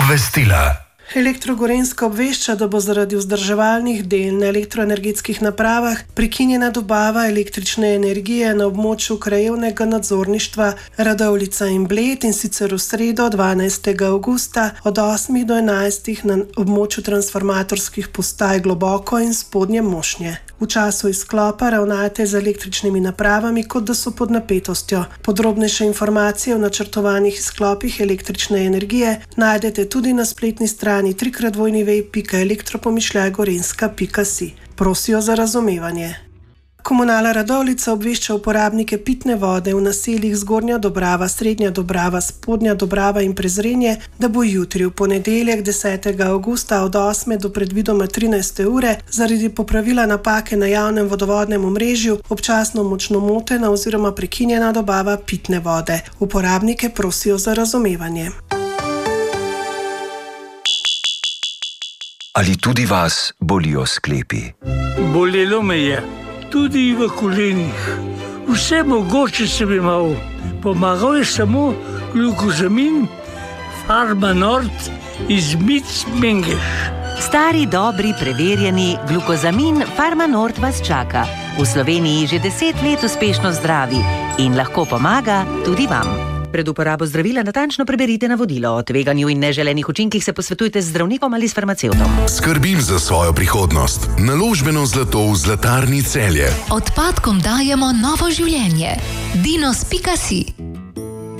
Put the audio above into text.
Obvestila. Elektro-Gorenjska obvešča, da bo zaradi vzdrževalnih del na elektroenergetskih napravah prekinjena dobava električne energije na območju krajevnega nadzorništva Radovljica in Bled, in sicer v sredo 12. avgusta od 8 do 11 na območju transformatorskih postaj Globoko in Spodnje Mošnje. V času izklopa ravnajte z električnimi napravami, kot da so pod napetostjo. Podrobnejše informacije o načrtovanih izklopih električne energije najdete tudi na spletni strani www.elektropomišljajgorenska.si. Prosijo za razumevanje. Komunala Radovljica obvešča uporabnike pitne vode v naseljih Zgornja Dobrava, Srednja Dobrava, Spodnja Dobrava in Prezrenje, da bo jutri v ponedeljek 10. avgusta od 8. do predvidoma 13. ure zaradi popravila napake na javnem vodovodnem omrežju občasno močno motena oziroma prekinjena dobava pitne vode. Uporabnike prosijo za razumevanje. Ali tudi vas bolijo sklepi? Bolelo me je. Tudi v kolenih. Vse mogoče sem imel. Pomagal je samo glukozamin Farmanort iz Mengeš. Stari, dobri, preverjeni glukozamin Farmanort vas čaka. V Sloveniji že 10 let uspešno zdravi in lahko pomaga tudi vam. Pred uporabo zdravila natančno preberite navodilo. O tveganju in neželenih učinkih se posvetujte z zdravnikom ali s farmacevtom. Skrbim za svojo prihodnost. Naložbeno zlato v Zlatarni Celje. Odpadkom dajemo novo življenje. Dinos.si